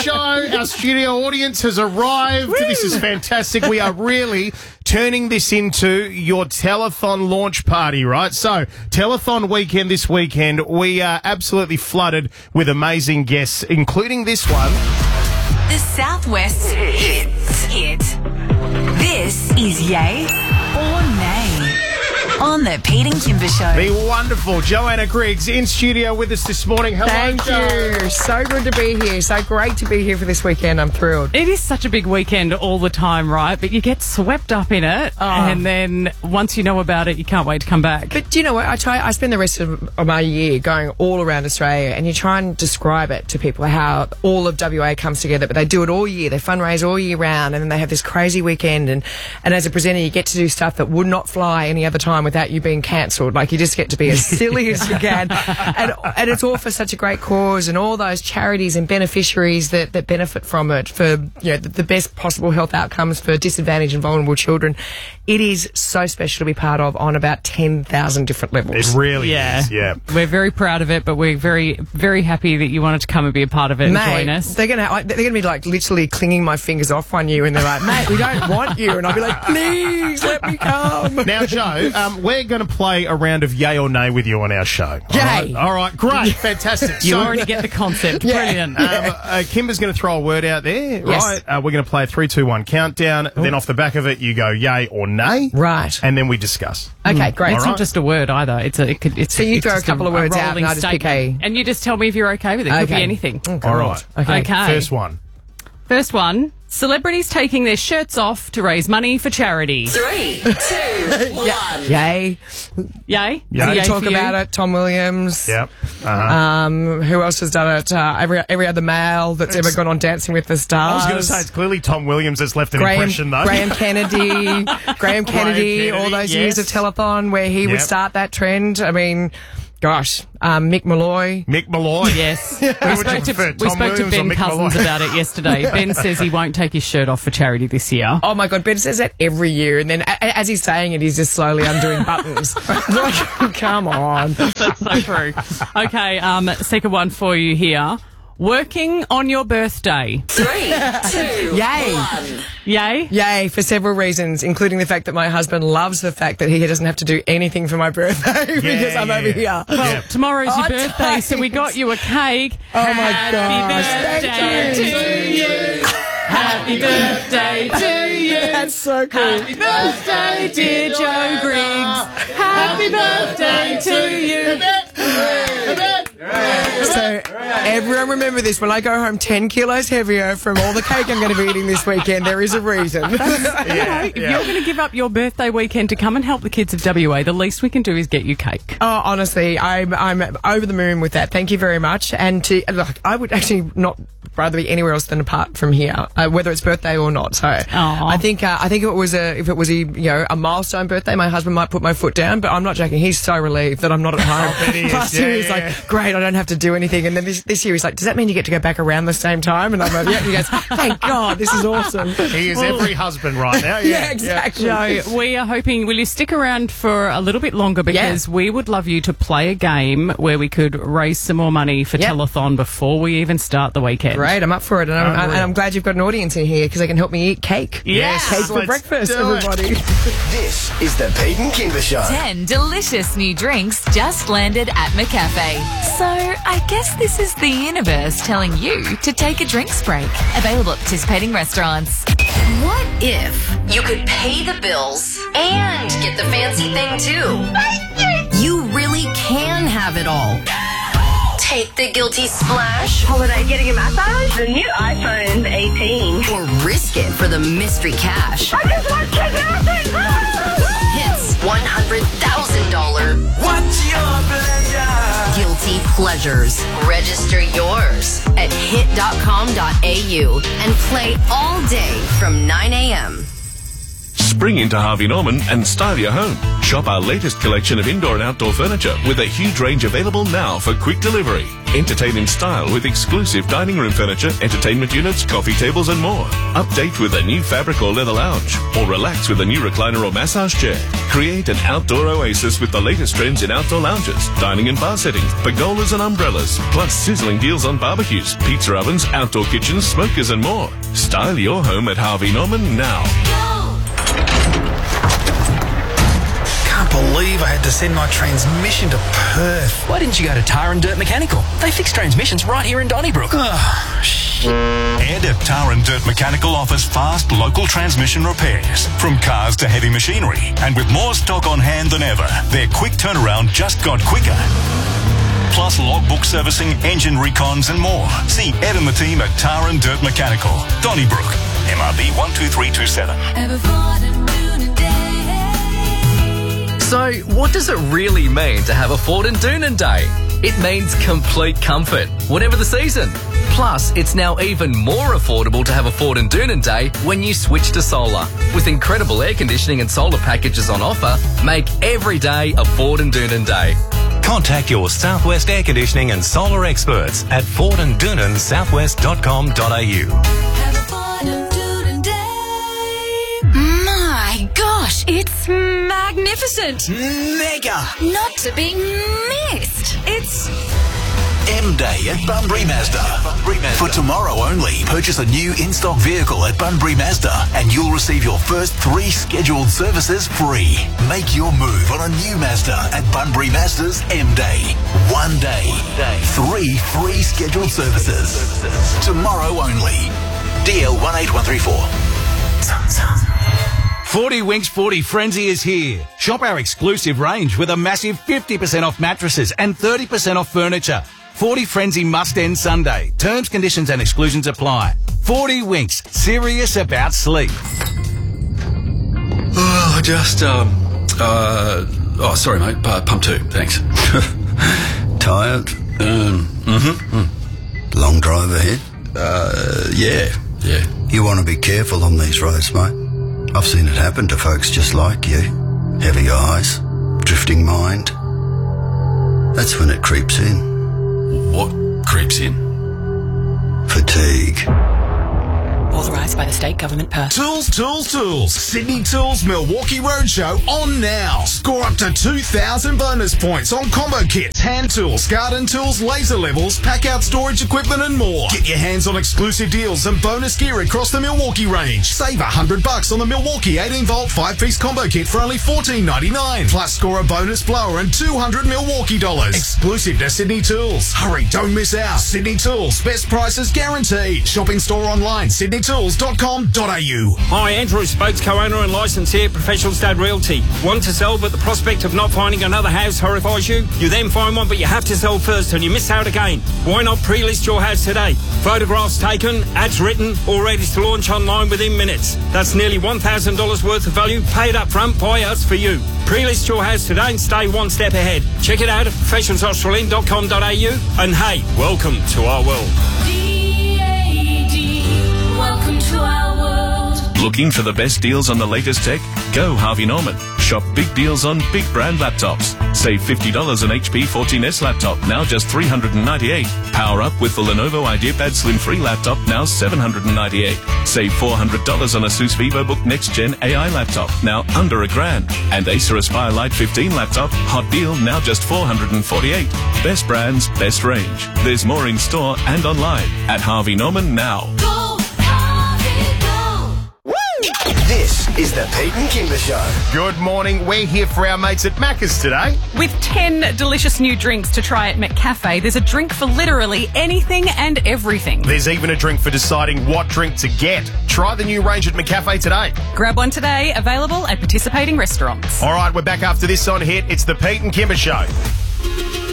show. Our studio audience has arrived. Woo! This is fantastic. We are really turning this into your telethon launch party, right? So, telethon weekend this weekend, we are absolutely flooded with amazing guests, including this one. The Southwest Hit. This is Yay or Nay on the Pete and Kimber Show. The wonderful Joanna Griggs in studio with us this morning. Hello, Thank you. So good to be here. So great to be here for this weekend. I'm thrilled. It is such a big weekend all the time, right? But you get swept up in it, and then once you know about it, you can't wait to come back. But do you know what? I spend the rest of my year going all around Australia, and you try and describe it to people how all of WA comes together, but they do it all year. They fundraise all year round, and then they have this crazy weekend. And as a presenter, you get to do stuff that would not fly any other time without you being cancelled. Like, you just get to be as silly as you can. And it's all for such a great cause, and all those charities and beneficiaries that benefit from it for, you know, the best possible health outcomes for disadvantaged and vulnerable children. It is so special to be part of on about 10,000 different levels. It really is, yeah. We're very proud of it, but we're very, very happy that you wanted to come and be a part of it and join us. They're gonna be like literally clinging my fingers off on you, and they're like, "Mate, we don't want you," and I'll be like, "Please let me come." Now, Joe, we're going to play a round of yay or nay with you on our show. Yay! All right, great, fantastic. You already get the concept. Brilliant. Kimber's going to throw a word out there, Yes. right? We're going to play a 3, 2, 1 countdown. Then off the back of it, you go yay or nay, Right. and then we discuss. Okay, great. It's not just a word either. It's So you it's throw a just couple of words out rolling and I just pick statement. And you just tell me if you're okay with it. It could be Okay. anything. All right. Okay. First one. First one. Celebrities taking their shirts off to raise money for charity. 3, 2, 1. Yay. Yay? Yeah. Yay Talk for you? about it. Tom Williams. Yep. Who else has done it? Every other male that's ever gone on Dancing with the Stars. I was going to say, it's clearly Tom Williams that's left an impression, though. Graham Kennedy, all those years of yes. telethon where he would Yep. start that trend. I mean, gosh, Mick Malloy. Mick Malloy. Yes. We Who would you spoke prefer, to Tom Williams or Ben Mick Cousins Malloy? about it yesterday. Ben says he won't take his shirt off for charity this year. Oh my God, Ben says that every year, and then as he's saying it, he's just slowly undoing buttons. Like, come on. That's so true. Okay, second one for you here. Working on your birthday. 3, 2, Yay. 1. Yay? Yay, for several reasons, including the fact that my husband loves the fact that he doesn't have to do anything for my birthday because I'm over here. Well, tomorrow's your Oh, birthday, so we got you a cake. Oh my Happy gosh, birthday to you. Happy birthday to you. That's so cool. Happy birthday, dear Joe Griggs. Happy birthday to you. So everyone remember this, when I go home 10 kilos heavier from all the cake I'm going to be eating this weekend, there is a reason. If you're going to give up your birthday weekend to come and help the kids of WA, the least we can do is get you cake. Oh, honestly, I'm over the moon with that. Thank you very much. And look, I would actually not rather be anywhere else than apart from here, whether it's birthday or not. So I think if it was a milestone birthday, my husband might put my foot down. But I'm not joking. He's so relieved that I'm not at home. Last year he's like, great, I don't have to do anything. And then this year he's like, does that mean you get to go back around the same time? And I'm like, yeah. He goes, thank God, this is awesome. He is every husband right now. Yeah, exactly. Joe, we are hoping, will you stick around for a little bit longer, because we would love you to play a game where we could raise some more money for telethon before we even start the weekend. Great, I'm up for it. And I'm glad you've got an audience in here because they can help me eat cake. Yes. Cake for Let's breakfast, do it. everybody. This is the Pete and Kimber Show. 10 delicious new drinks just landed at McCafe. So I guess this is the universe telling you to take a drinks break. Available at participating restaurants. What if you could pay the bills and get the fancy thing too? You really can have it all. Take the guilty splash. Holiday getting a massage? The new iPhone 18. Or risk it for the mystery cash. I just want kidnapping! Hits $100,000 What's your pleasure? guilty pleasures. Register yours at hit.com.au and play all day from 9 a.m. Spring into Harvey Norman and style your home. Shop our latest collection of indoor and outdoor furniture with a huge range available now for quick delivery. Entertain in style with exclusive dining room furniture, entertainment units, coffee tables and more. Update with a new fabric or leather lounge, or relax with a new recliner or massage chair. Create an outdoor oasis with the latest trends in outdoor lounges, dining and bar settings, pergolas and umbrellas, plus sizzling deals on barbecues, pizza ovens, outdoor kitchens, smokers and more. Style your home at Harvey Norman now. Can't believe I had to send my transmission to Perth. Why didn't you go to Tar and Dirt Mechanical? They fix transmissions right here in Donnybrook. Oh, shit. Ed at Tar and Dirt Mechanical offers fast local transmission repairs, from cars to heavy machinery. And with more stock on hand than ever, their quick turnaround just got quicker. Plus logbook servicing, engine recons and more. See Ed and the team at Tar and Dirt Mechanical, Donnybrook, MRB 12327. So, what does it really mean to have a Ford and Doonan Day? It means complete comfort, whatever the season. Plus, it's now even more affordable to have a Ford and Doonan Day when you switch to solar. With incredible air conditioning and solar packages on offer, make every day a Ford and Doonan Day. Contact your Southwest Air Conditioning and Solar experts at FordandDoonanSouthwest.com.au. My gosh, it's magnificent. Mega. Not to be missed. It's M-Day at Bunbury Mazda. For tomorrow only, purchase a new in-stock vehicle at Bunbury Mazda and you'll receive your first 3 scheduled services free. Make your move on a new Mazda at Bunbury Mazda's M-Day. 1 day, 3 free scheduled services. Tomorrow only. DL 18134. 40 Winks 40 Frenzy is here. Shop our exclusive range with a massive 50% off mattresses and 30% off furniture. 40 Frenzy must end Sunday. Terms, conditions and exclusions apply. 40 Winks, serious about sleep. Oh, sorry mate, pump 2, thanks. Tired? Long drive ahead? Yeah. You want to be careful on these roads, mate. I've seen it happen to folks just like you. Heavy eyes, drifting mind. That's when it creeps in. What creeps in? Fatigue. Authorised by the State Government Perth. Tools. Sydney Tools Milwaukee Roadshow on now. Score up to 2,000 bonus points on combo kits, hand tools, garden tools, laser levels, pack-out storage equipment and more. Get your hands on exclusive deals and bonus gear across the Milwaukee range. Save $100 on the Milwaukee 18-volt 5-piece combo kit for only $14.99. Plus score a bonus blower and $200 Milwaukee dollars. Exclusive to Sydney Tools. Hurry, don't miss out. Sydney Tools. Best prices guaranteed. Shopping store online, sydneytools.com.au. Hi, Andrew Spokes, co-owner and licensee at Professional State Realty. Want to sell, but the prospect of not finding another house horrifies you? You then find one, but you have to sell first and you miss out again. Why not pre-list your house today? Photographs taken, ads written, all ready to launch online within minutes. That's nearly $1,000 worth of value paid up front by us for you. Pre-list your house today and stay one step ahead. Check it out at professionalsaustralian.com.au. And hey, welcome to our world. welcome to our world. Looking for the best deals on the latest tech? Go Harvey Norman. Shop big deals on big brand laptops. Save $50 on HP 14S laptop, now just $398. Power up with the Lenovo IdeaPad Slim 3 laptop, now $798. Save $400 on Asus VivoBook Next Gen AI laptop, now under $1,000. And Acer Aspire Lite 15 laptop, hot deal, now just $448. Best brands, best range. There's more in store and online at Harvey Norman now. This is the Pete and Kimber Show. Good morning. We're here for our mates at Macca's today. With 10 delicious new drinks to try at McCafe, there's a drink for literally anything and everything. There's even a drink for deciding what drink to get. Try the new range at McCafe today. Grab one today, available at participating restaurants. All right, we're back after this on Hit. It's the Pete and Kimber Show.